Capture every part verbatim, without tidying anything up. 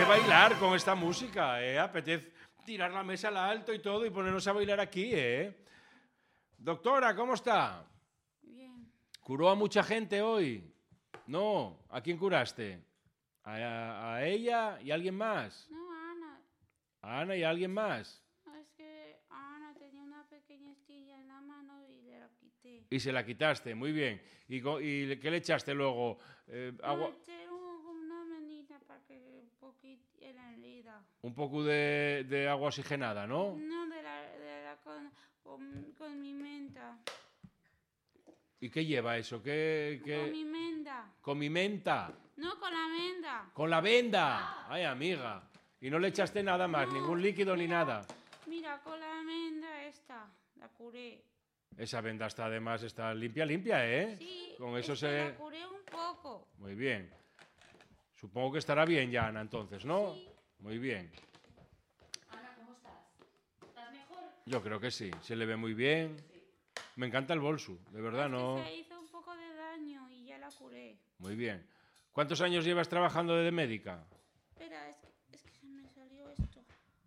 bailar con esta música, ¿eh? Apetece tirar la mesa al alto y todo y ponernos a bailar aquí, ¿eh? Doctora, ¿cómo está? Bien. ¿Curó a mucha gente hoy? No. ¿A quién curaste? ¿A, a ella y a alguien más? No, Ana. ¿A Ana y a alguien más? Es que Ana tenía una pequeña estilla en la mano y le la quité. Y se la quitaste, muy bien. ¿Y, co- y qué le echaste luego? Eh, agua, No, eché un- una menita para que un poquito en la herida. un poco de, de agua oxigenada, ¿no? No, de la, de la con, con, con mi menta. ¿Y qué lleva eso? ¿Qué, qué? Con mi menta. Con mi menta. No, con la menta. Con la venda. Ay, amiga. Y no le echaste nada más, No, ningún líquido ni mira. nada. Mira, con la menta esta, la curé. Esa venda está además está limpia, limpia, ¿eh? Sí, Con eso es que se... la curé un poco. Muy bien. Supongo que estará bien ya, Ana, entonces, ¿no? Sí. Muy bien. Ana, ¿cómo estás? ¿Estás mejor? Yo creo que sí. Se le ve muy bien. Me encanta el bolso, de verdad, Es ¿no? que se hizo un poco de daño y ya la curé. Muy bien. ¿Cuántos años llevas trabajando de médica? Espera, es que, es que se me salió esto.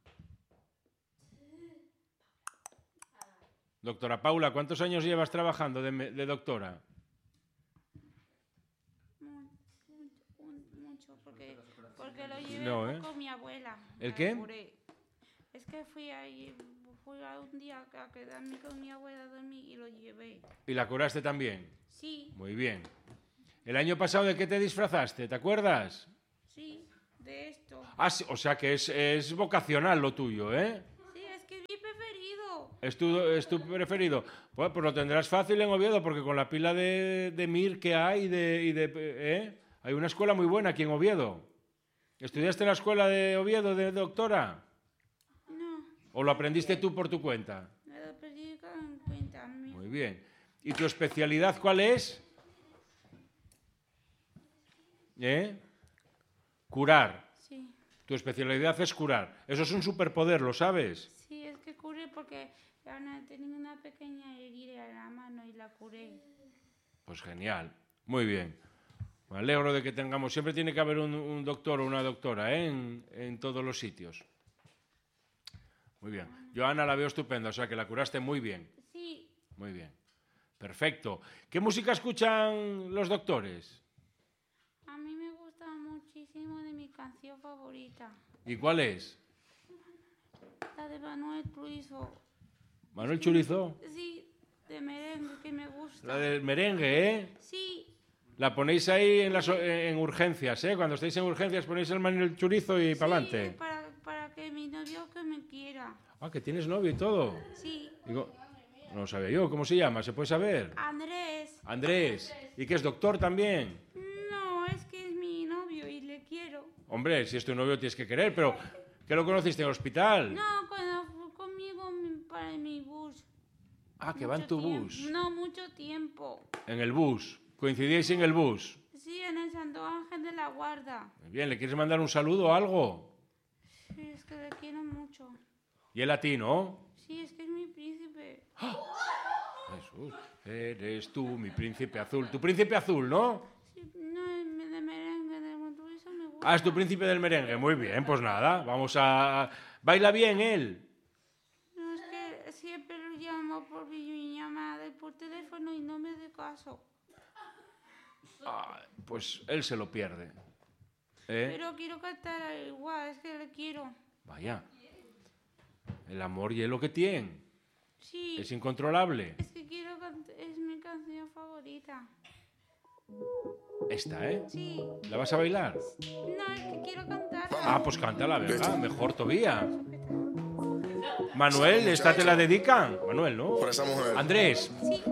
Doctora Paula, ¿cuántos años llevas trabajando de, me- de doctora? Mu- mu- un- Mucho, porque, porque lo llevé No, ¿eh? con mi abuela. ¿El la qué? curé. Es que fui ahí, fui a un día a quedarme con mi abuela a dormir y lo llevé. ¿Y la curaste también? Sí, Muy bien. ¿El año pasado de qué te disfrazaste? ¿Te acuerdas? sí, de esto. Ah, sí, o sea que es, es vocacional lo tuyo, ¿eh? Sí, es que mi preferido. ¿Es tu, es tu preferido? Bueno, pues lo tendrás fácil en Oviedo, porque con la pila de, de M I R que hay, y de, y de, ¿eh? Hay una escuela muy buena aquí en Oviedo. ¿Estudiaste en la escuela de Oviedo de doctora? No, ¿O lo aprendiste tú por tu cuenta? me lo perdí con cuenta. mi- Muy bien. ¿Y tu especialidad cuál es? ¿Eh? Curar. Sí, Tu especialidad es curar. Eso es un superpoder, ¿lo sabes? sí, es que curé porque Ana tenía una pequeña herida en la mano y la curé. Pues genial. Muy bien. Me alegro de que tengamos... Siempre tiene que haber un, un doctor o una doctora, ¿eh? en, en todos los sitios. Muy bien. Yo a Ana la veo estupenda, o sea que la curaste muy bien. Sí, Muy bien. Perfecto. ¿Qué música escuchan los doctores? a mí me gusta muchísimo de mi canción favorita, ¿Y cuál es? la de Manuel Turizo. ¿Manuel Churizo? Sí, de merengue que me gusta. La del merengue, ¿eh? Sí, La ponéis ahí en, las, en urgencias, ¿eh? Cuando estéis en urgencias ponéis el Manuel Churizo y sí, para es adelante. para, para que mi novio que me quiera. Ah, que tienes novio y todo. Sí, Digo, no lo sabía yo. ¿Cómo se llama? ¿Se puede saber? Andrés. Andrés. ¿Y que es doctor también? No, es que es mi novio y le quiero. Hombre, si es tu novio tienes que querer, pero ¿qué lo conociste en el hospital? No, cuando fue conmigo mi- para mi bus. Ah, que va en Mucho tu tiempo. bus. No, mucho tiempo. En el bus. Coincidíais en el bus. Sí, en el Santo Ángel de la Guarda. Muy bien, ¿le quieres mandar un saludo o algo? Sí, es que le quiero mucho. Y él a ti, ¿no? Sí, es que es mi príncipe. Jesús, eres tú, mi príncipe azul. Tu príncipe azul, ¿no? Sí, no, el de merengue, de Monturizo me gusta. Ah, es tu príncipe del merengue. Muy bien, pues nada, vamos a... ¿Baila bien él? No, es que siempre lo llamo por videollamada y por teléfono y no me hace caso. Ah, pues él se lo pierde. ¿Eh? Pero quiero cantar igual, es que le quiero. Vaya. El amor y lo que tiene. Sí, Es incontrolable. es que quiero cantar, es mi canción favorita. Esta, ¿eh? Sí, ¿La vas a bailar? no, es que quiero cantar. Ah, pues cántala, ¿verdad? Mejor todavía. Manuel, ¿esta te la dedican? Manuel, ¿no? Por esa mujer. Andrés, Sí,